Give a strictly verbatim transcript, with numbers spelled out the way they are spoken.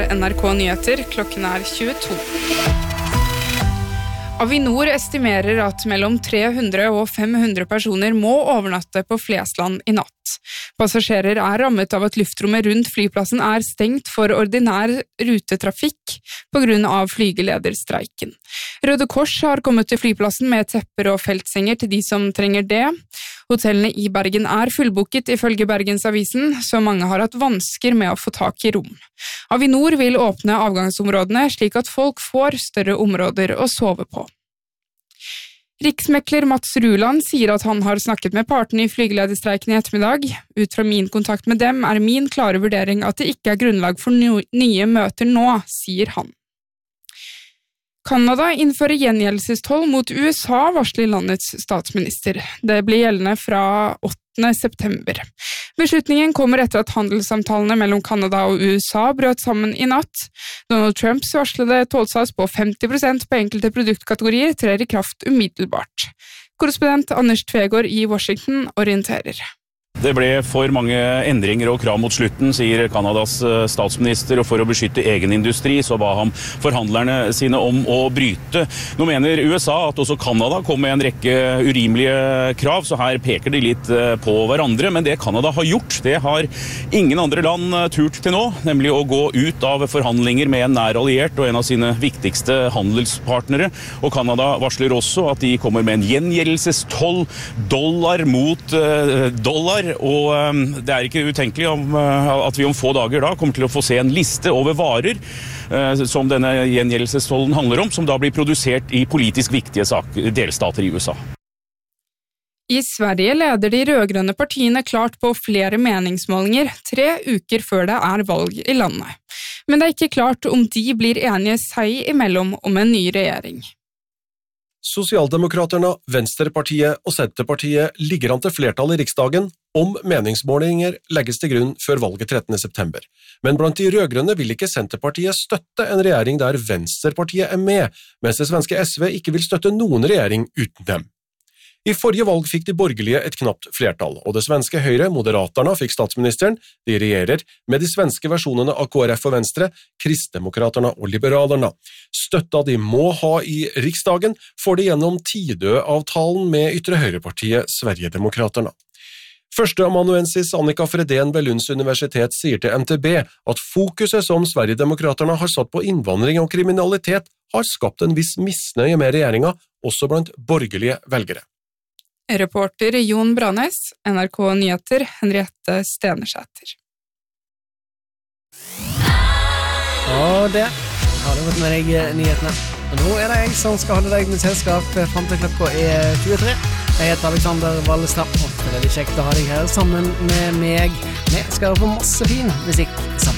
N R K Nyheter, klokken er tjueto. Avinor estimerer at mellom tre hundre og fem hundre personer må overnatte på Flesland i natt. Passasjerer er rammet av at luftrommet rundt flyplassen er stengt for ordinær rutetrafikk på grunn av flygelederstreiken. Røde Kors har kommet til flyplassen med tepper og feltsenger til de som trenger det. Hotellene i Bergen er fullbooket ifølge Bergensavisen, så mange har hatt vansker med å få tak i rom. Avinor vil åpne avgangsområdene slik at folk får større områder å sove på. Riksmekler Mats Ruland sier at han har snakket med partene i flygelederstreiken i ettermiddag. Ut fra min kontakt med dem er min klare vurdering at det ikke er grunnlag for no- nye møter nå, sier han. Kanada innfører gjengjeldelsetoll mot U S A, varsler landets statsminister. Det blir gjeldende fra åttende september. Beslutningen kommer etter at handelssamtalene mellom Kanada og U S A brøt sammen i natt. Donald Trumps varslede tollsats på femti prosent på enkelte produktkategorier trer i kraft umiddelbart. Korrespondent Anders Tvegård i Washington orienterer. Det ble for mange endringer og krav mot slutten, sier Kanadas statsminister, og for å beskytte egen industri så ba han forhandlerne sine om å bryte. Nå mener U S A at også Kanada kom med en rekke urimelige krav, så her peker de litt på hverandre, men det Kanada har gjort, det har ingen andre land turt til nå, nemlig å gå ut av forhandlinger med en nær alliert og en av sine viktigste handelspartnere, og Kanada varsler også at de kommer med en gjengjeldelsestoll, dollar mot uh, dollar, og um, det er ikke utenkelig om, uh, at vi om få dager da kommer til å få se en liste over varer uh, som denne gjengjeldelsestollen handler om, som da blir produsert i politisk viktige saker, delstater i U S A. I Sverige leder de rødgrønne partiene klart på flere meningsmålinger, tre uker før det er valg i landet. Men det er ikke klart om de blir enige seg imellom om en ny regjering. Sosialdemokraterne, Venstrepartiet og Senterpartiet ligger an til flertall i Riksdagen om meningsmålinger legges til grunn før valget trettende september. Men blant de rødgrønne vil ikke Senterpartiet støtte en regjering der Venstrepartiet er med, mens det svenske S V ikke vil støtte noen regjering uten dem. I forrige valg fikk de borgerlige et knapt flertall, og det svenske Høyre, Moderaterna, fikk statsministeren. De regjerer med de svenske versjonene av K R F og Venstre, Kristdemokraterna og Liberalerna. Støtta de må ha i Riksdagen får de gjennom Tidø-avtalen med ytre høyrepartiet Sverigedemokraterna. Førsteamanuensis Annika Fredén ved Lunds universitet sier til M T B at fokuset som Sverigedemokraterna har satt på innvandring og kriminalitet har skapt en viss misnøye med regjeringa, også blant borgerlige velgere. Reporter Jon Branes, N R K Nyheter, Henriette Stenersæter. Og det har du gått med deg nyhetene. Og nå er det jeg som skal holde deg med selskap frem til klokka er tjuetre. Jeg heter Alexander Wallestad, og det er veldig kjekt å ha deg her sammen med meg. Vi skal få masse fin musikk sammen.